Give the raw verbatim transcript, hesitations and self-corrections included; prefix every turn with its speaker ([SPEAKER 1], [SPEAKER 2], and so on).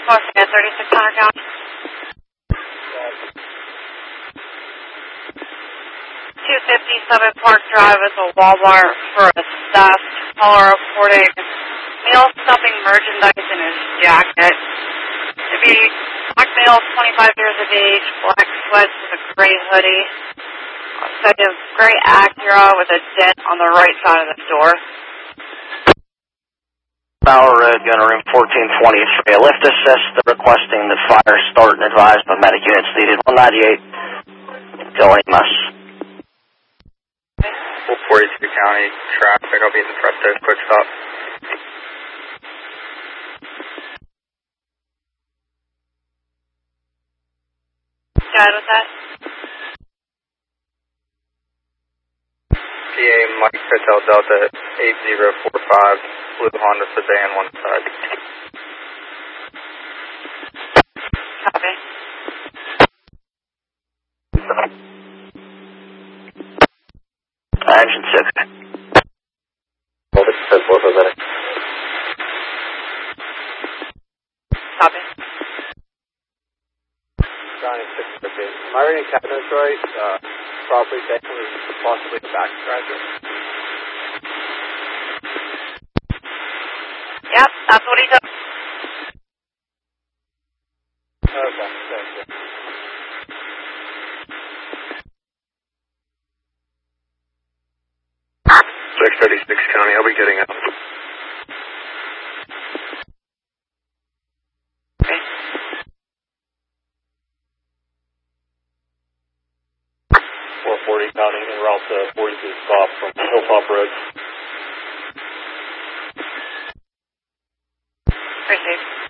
[SPEAKER 1] North thirty-six hundred County. two fifty-seven Park Drive is a Walmart for a theft. Caller reporting male stuffing merchandise in his jacket. To be black male, twenty-five years of age, black sweats with a gray hoodie. Set of gray Acura with a dent on the right side of the door.
[SPEAKER 2] Bower Road, gunner room fourteen twenty-three. A lift assist, requesting the fire start and advised by medic units needed. one ninety-eight, go Amos.
[SPEAKER 3] four forty-two County traffic, I'll be in the Presto, quick stop.
[SPEAKER 1] Good with that?
[SPEAKER 3] P A Mike Hotel Delta eight zero four five, blue Honda sedan, one side.
[SPEAKER 1] Copy.
[SPEAKER 2] Engine six. Well, this is both of them.
[SPEAKER 1] Copy.
[SPEAKER 4] Johnny six, okay. Am I reading cabinets right? Uh, probably technically possibly a back scratcher.
[SPEAKER 1] Yep, that's what he took.
[SPEAKER 4] Okay, thank you.
[SPEAKER 3] six thirty-six County, I'll be getting out.
[SPEAKER 1] Okay.
[SPEAKER 4] four forty County, en route to forty-two stop from Hilltop Road.
[SPEAKER 1] Appreciate it.